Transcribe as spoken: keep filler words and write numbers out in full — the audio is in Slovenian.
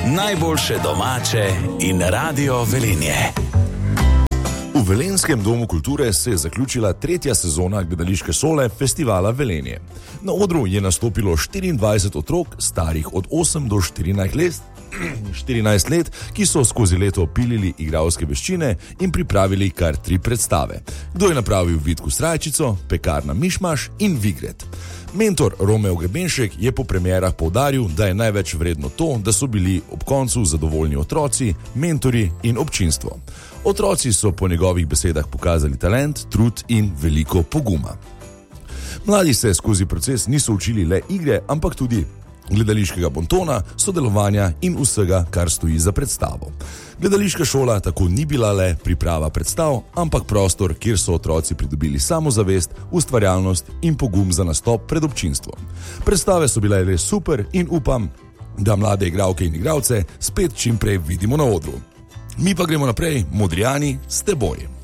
Najboljše domače in Radio Velenje. V Velenskem domu kulture se je zaključila tretja sezona gledališke šole Festivala Velenje. Na odru je nastopilo štiriindvajset otrok, starih od osem do štirinajst let, štirinajst let, ki so skozi leto pilili igralske veščine in pripravili kar tri predstave. Kdo je napravil Vitku Srajčico, Pekarna Mišmaš in Vigret. Mentor Romeo Grebenšek je po premierah poudaril, da je največ vredno to, da so bili ob koncu zadovoljni otroci, mentori in občinstvo. Otroci so po njegovih besedah pokazali talent, trud in veliko poguma. Mladi se skozi proces niso učili le igre, ampak tudi gledališkega bontona, sodelovanja in vsega, kar stoji za predstavo. Gledališka šola tako ni bila le priprava predstav, ampak prostor, kjer so otroci pridobili samozavest, ustvarjalnost in pogum za nastop pred občinstvom. Predstave so bile res super in upam, da mlade igralke in igralce spet čim prej vidimo na odru. Mi pa gremo naprej, Modrijani, s teboj.